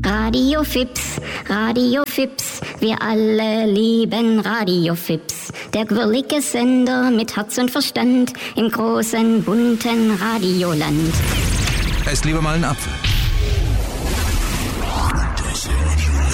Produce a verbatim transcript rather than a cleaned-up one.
Radio Fips, Radio Fips, wir alle lieben Radio Fips. Der quirlige Sender mit Herz und Verstand im großen, bunten Radioland. Esst lieber mal einen Apfel.